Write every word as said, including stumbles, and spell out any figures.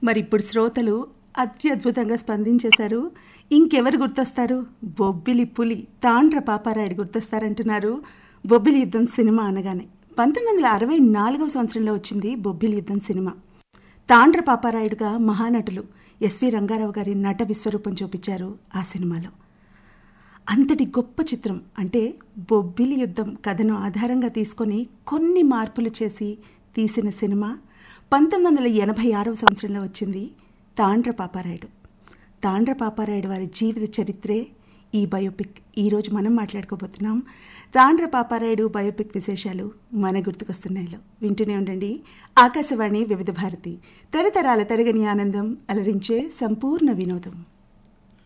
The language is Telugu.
మరి ఇప్పుడు శ్రోతలు అత్యద్భుతంగా స్పందించేశారు. ఇంకెవరు గుర్తొస్తారు? బొబ్బిలి పులి తాండ్ర పాపారాయుడు గుర్తొస్తారంటున్నారు. బొబ్బిలి యుద్ధం సినిమా అనగానే పంతొమ్మిది వందల అరవై నాలుగవ సంవత్సరంలో వచ్చింది బొబ్బిలి యుద్ధం సినిమా. తాండ్ర పాపారాయుడుగా మహానటులు ఎస్వి రంగారావు గారి నట విశ్వరూపం చూపించారు ఆ సినిమాలో. అంతటి గొప్ప చిత్రం అంటే బొబ్బిలి యుద్ధం కథను ఆధారంగా తీసుకొని కొన్ని మార్పులు చేసి తీసిన సినిమా పంతొమ్మిది వందల ఎనభై ఆరవ సంవత్సరంలో వచ్చింది తాండ్ర పాపారాయుడు. తాండ్ర పాపారాయుడు వారి జీవిత చరిత్రే ఈ బయోపిక్. ఈరోజు మనం మాట్లాడుకోబోతున్నాం. తాండ్ర పాపారాయుడు బయోపిక్ విశేషాలు మన గుర్తుకొస్తున్నాయిలో వింటూనే ఉండండి. ఆకాశవాణి వివిధ భారతి, తరతరాల తరగని ఆనందం, అలరించే సంపూర్ణ వినోదం.